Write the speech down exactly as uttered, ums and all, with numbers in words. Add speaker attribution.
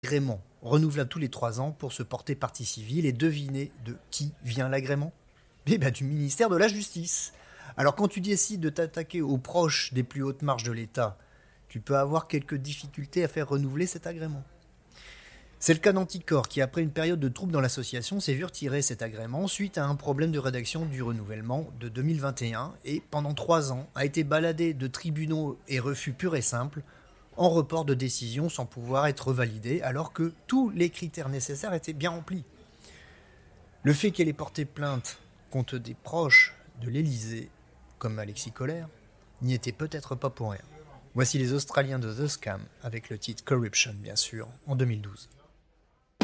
Speaker 1: Agrément renouvelable tous les trois ans pour se porter partie civile et devinez de qui vient l'agrément? Eh bien du ministère de la Justice. Alors quand tu décides de t'attaquer aux proches des plus hautes marches de l'État, tu peux avoir quelques difficultés à faire renouveler cet agrément. C'est le cas d'Anticor qui, après une période de troubles dans l'association, s'est vu retirer cet agrément suite à un problème de rédaction du renouvellement de deux mille vingt et un et, pendant trois ans, a été baladé de tribunaux et refus purs et simples en report de décision sans pouvoir être validé alors que tous les critères nécessaires étaient bien remplis. Le fait qu'elle ait porté plainte contre des proches de l'Élysée, comme Alexis Kohler, n'y était peut-être pas pour rien. Voici les Australiens de The Scam avec le titre Corruption, bien sûr, en deux mille douze.